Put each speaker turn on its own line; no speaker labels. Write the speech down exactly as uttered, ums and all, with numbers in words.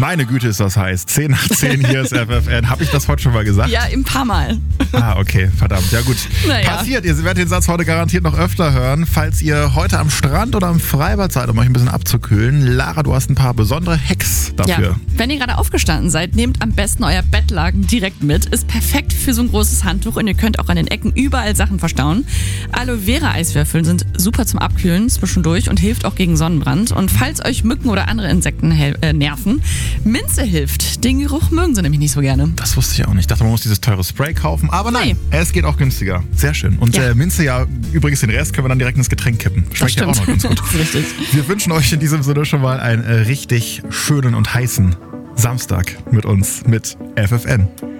Meine Güte, ist das heiß. zehn nach zehn, hier ist F F N. Habe ich das heute schon mal gesagt?
Ja, ein paar Mal.
Ah, okay, verdammt. Ja gut,
Naja.
passiert. Ihr werdet den Satz heute garantiert noch öfter hören. Falls ihr heute am Strand oder am Freibad seid, um euch ein bisschen abzukühlen. Lara, du hast ein paar besondere Hacks dafür.
Ja. Wenn ihr gerade aufgestanden seid, nehmt am besten euer Bettlaken direkt mit. Ist perfekt für so ein großes Handtuch und ihr könnt auch an den Ecken überall Sachen verstauen. Aloe Vera Eiswürfel sind super zum Abkühlen zwischendurch und hilft auch gegen Sonnenbrand. Und falls euch Mücken oder andere Insekten hel- äh, nerven, Minze hilft. Den Geruch mögen sie nämlich nicht so gerne.
Das wusste ich auch nicht. Ich dachte, man muss dieses teure Spray kaufen. Aber nein,
Nee.
es geht auch günstiger. Sehr schön. Und
Ja.
äh, Minze, ja, übrigens den Rest können wir dann direkt ins Getränk kippen.
Das
Schmeckt ja auch
stimmt.
noch ganz gut.
Das ist richtig.
Wir wünschen euch in diesem Sinne schon mal einen äh, richtig schönen und heißen Samstag mit uns, mit F F N.